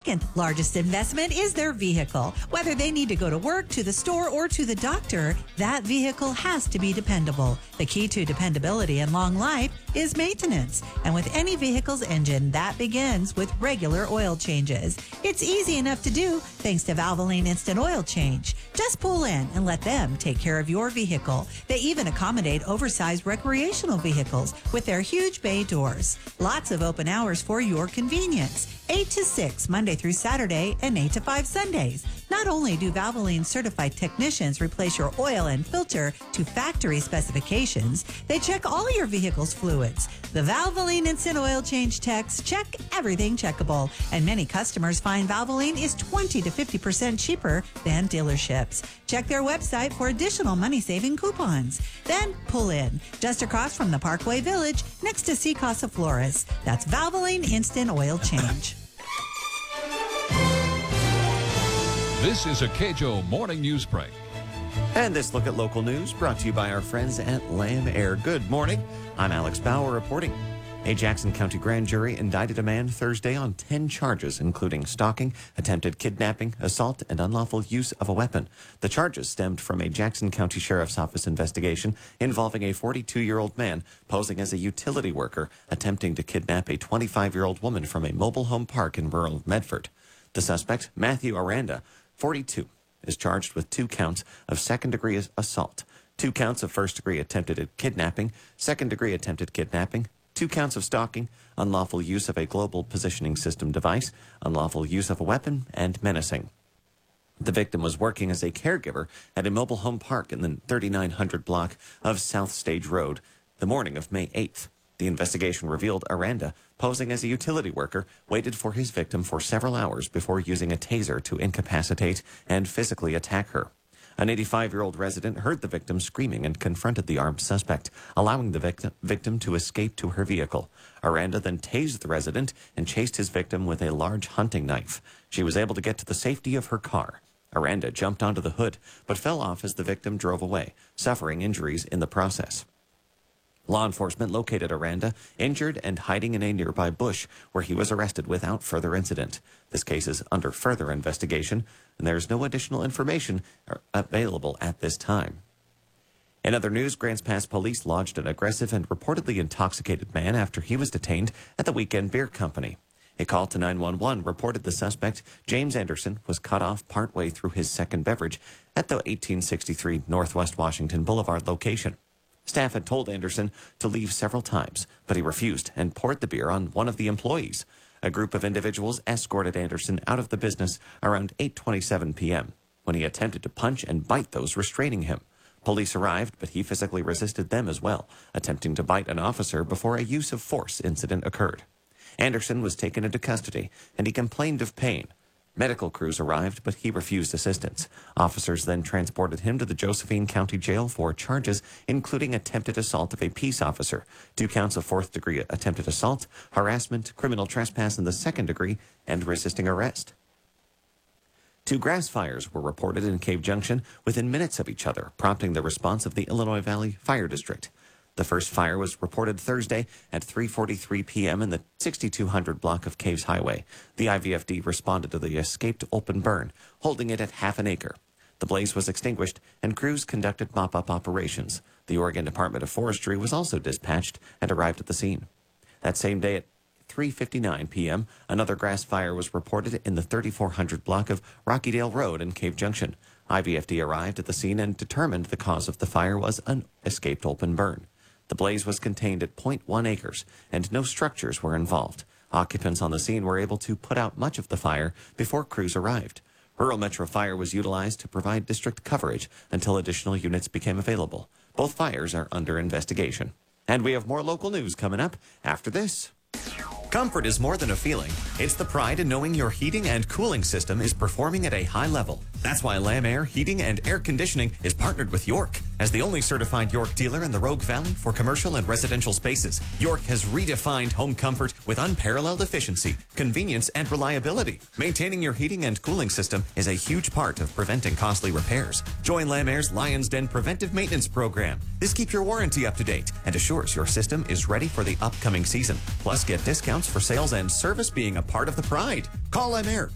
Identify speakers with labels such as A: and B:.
A: second largest investment is their vehicle. Whether they need to go to work, to the store, or to the doctor, that vehicle has to be dependable. The key to dependability and long life is maintenance. And with any vehicle's engine, that begins with regular oil changes. It's easy enough to do thanks to Valvoline Instant Oil Change. Just pull in and let them take care of your vehicle. They even accommodate oversized recreational vehicles with their huge bay doors. Lots of open hours for your convenience. 8 to 6 Monday through Saturday and 8 to 5 Sundays. Not only do Valvoline certified technicians replace your oil and filter to factory specifications, they check all your vehicle's fluids. The Valvoline Instant Oil Change techs check everything checkable, and many customers find Valvoline is 20 to 50% cheaper than dealerships. Check their website for additional money-saving coupons. Then pull in just across from the Parkway Village next to Sea Casa Flores. That's Valvoline Instant Oil Change.
B: This is a KJO Morning News Break.
C: And this look at local news brought to you by our friends at Lamb Air. Good morning. I'm Alex Bauer reporting. A Jackson County grand jury indicted a man Thursday on 10 charges, including stalking, attempted kidnapping, assault, and unlawful use of a weapon. The charges stemmed from a Jackson County Sheriff's Office investigation involving a 42-year-old man posing as a utility worker attempting to kidnap a 25-year-old woman from a mobile home park in rural Medford. The suspect, Matthew Aranda, 42, is charged with 2 counts of second-degree assault, 2 counts of first-degree attempted kidnapping, second-degree attempted kidnapping, 2 counts of stalking, unlawful use of a global positioning system device, unlawful use of a weapon, and menacing. The victim was working as a caregiver at a mobile home park in the 3900 block of South Stage Road the morning of May 8th. The investigation revealed Aranda, posing as a utility worker, waited for his victim for several hours before using a taser to incapacitate and physically attack her. An 85-year-old resident heard the victim screaming and confronted the armed suspect, allowing the victim to escape to her vehicle. Aranda then tased the resident and chased his victim with a large hunting knife. She was able to get to the safety of her car. Aranda jumped onto the hood, but fell off as the victim drove away, suffering injuries in the process. Law enforcement located Aranda, injured and hiding in a nearby bush, where he was arrested without further incident. This case is under further investigation, and there is no additional information available at this time. In other news, Grants Pass police lodged an aggressive and reportedly intoxicated man after he was detained at the Weekend Beer Company. A call to 911 reported the suspect, James Anderson, was cut off partway through his second beverage at the 1863 Northwest Washington Boulevard location. Staff had told Anderson to leave several times, but he refused and poured the beer on one of the employees. A group of individuals escorted Anderson out of the business around 8:27 p.m. when he attempted to punch and bite those restraining him. Police arrived, but he physically resisted them as well, attempting to bite an officer before a use of force incident occurred. Anderson was taken into custody, and he complained of pain. Medical crews arrived, but he refused assistance. Officers then transported him to the Josephine County Jail for charges, including attempted assault of a peace officer, 2 counts of 4th-degree attempted assault, harassment, criminal trespass in the 2nd degree, and resisting arrest. 2 grass fires were reported in Cave Junction within minutes of each other, prompting the response of the Illinois Valley Fire District. The first fire was reported Thursday at 3:43 p.m. in the 6200 block of Caves Highway. The IVFD responded to the escaped open burn, holding it at half an acre. The blaze was extinguished, and crews conducted mop-up operations. The Oregon Department of Forestry was also dispatched and arrived at the scene. That same day at 3:59 p.m., another grass fire was reported in the 3400 block of Rockydale Road in Cave Junction. IVFD arrived at the scene and determined the cause of the fire was an escaped open burn. The blaze was contained at 0.1 acres, and no structures were involved. Occupants on the scene were able to put out much of the fire before crews arrived. Rural Metro Fire was utilized to provide district coverage until additional units became available. Both fires are under investigation. And we have more local news coming up after this. Comfort is more than a feeling. It's the pride in knowing your heating and cooling system is performing at a high level. That's why Lamb Air Heating and Air Conditioning is partnered with York. As the only certified York dealer in the Rogue Valley for commercial and residential spaces, York has redefined home comfort with unparalleled efficiency, convenience, and reliability. Maintaining your heating and cooling system is a huge part of preventing costly repairs. Join Lamb Air's Lion's Den Preventive Maintenance Program. This keeps your warranty up to date and assures your system is ready for the upcoming season. Plus, get discounts for sales and service being a part of the pride. Call Lamb Air